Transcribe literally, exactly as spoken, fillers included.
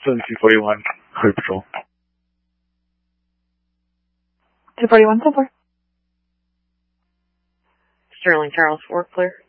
seven two forty-one, clear patrol. two forty-one, so far. Sterling Charles four, clear.